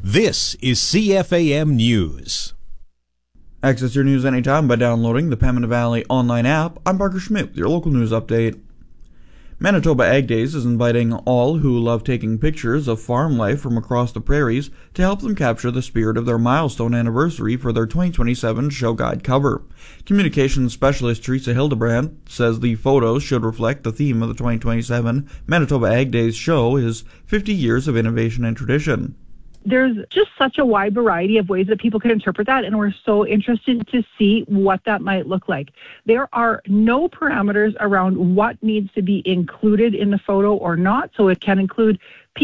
This is CFAM News. Access your news anytime by downloading the Pembina Valley online app. I'm Parker Schmidt with your local news update. Manitoba Ag Days is inviting all who love taking pictures of farm life from across the prairies to help them capture the spirit of their milestone anniversary for their 2027 show guide cover. Communications specialist Teresa Hildebrand says the photos should reflect the theme of the 2027 Manitoba Ag Days show is 50 years of innovation and tradition. There's just such a wide variety of ways that people can interpret that, and we're so interested to see what that might look like. There are no parameters around what needs to be included in the photo or not, so it can include